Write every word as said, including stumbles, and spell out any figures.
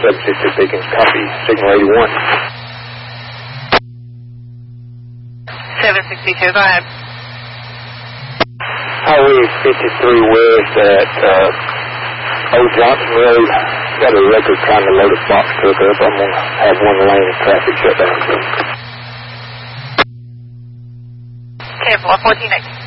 seven six two Beacon, copy, signal eighty-one. seven sixty-two, go ahead. Highway fifty-three West at uh, Old Johnson Road. Got a record trying to load a box truck up. I'm going to have one lane of traffic shut down. Okay, four fourteen X.